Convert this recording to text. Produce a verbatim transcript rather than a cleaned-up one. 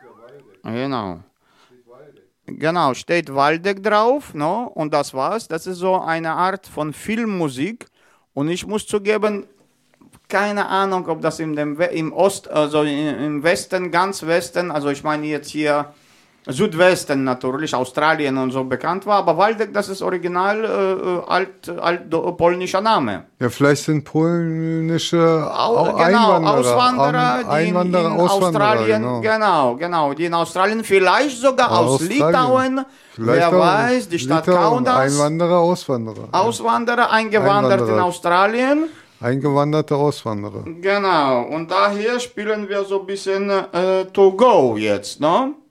Genau. Genau, steht Waldeck drauf, no? Und das war's. Das ist so eine Art von Filmmusik. Und ich muss zugeben, keine Ahnung, ob das in dem, im Ost, also im Westen, ganz Westen, also ich meine jetzt hier Südwesten natürlich, Australien und so bekannt war, aber Waldeck, das ist original äh, alt, alt polnischer Name. Ja, vielleicht sind polnische Au, genau, Einwanderer, Auswanderer, die Einwanderer, in, in Auswanderer, Australien, genau. genau, genau, die in Australien, vielleicht sogar aus Australien. Litauen, Vielleicht wer auch weiß, die Stadt Litauen, Kaunas, Einwanderer, Auswanderer. Auswanderer, eingewandert Einwanderer. in Australien. Eingewanderte Auswanderer. Genau, und daher spielen wir so ein bisschen äh, To Go jetzt, ne?